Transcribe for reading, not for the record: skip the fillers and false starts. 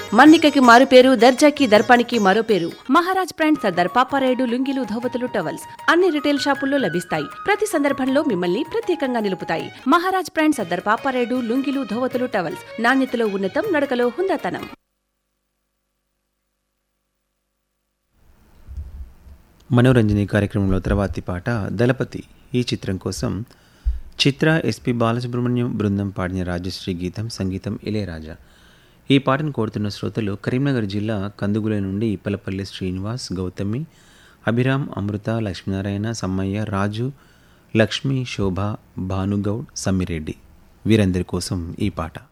మన్నికకి మారు పేరు, దర్జాకి దర్పానికి మరో పేరు. మహారాజ్ బ్రాండ్ సర్దార్ పాపారాయుడు లుంగీలు, ధోవతులు, టవల్స్ అన్ని రిటైల్ షాపుల్లో లభిస్తాయి. ప్రతి సందర్భంలో మిమ్మల్ని ప్రత్యేకంగా నిలుపుతాయి. మహారాజ్ బ్రాండ్ సర్దార్ పాపారాయుడు లుంగీలు, ధోవతులు, టవల్స్ నాణ్యతలో ఉన్నతం, నడకలో హుందాతనం. మనోరంజని కార్యక్రమంలో తర్వాతి పాట దళపతి. ఈ చిత్రం కోసం చిత్ర, ఎస్పి బాలసుబ్రహ్మణ్యం బృందం పాడిన రాజశ్రీ గీతం, సంగీతం ఇళయరాజా. ఈ పాటను కోరుతున్న శ్రోతలు కరీంనగర్ జిల్లా కందుగుల నుండి ఇప్పలపల్లి శ్రీనివాస్, గౌతమి, అభిరామ్, అమృత, లక్ష్మీనారాయణ, సమ్మయ్య, రాజు, లక్ష్మి, శోభ, భానుగౌడ్, సమ్మిరెడ్డి. వీరందరి కోసం ఈ పాట.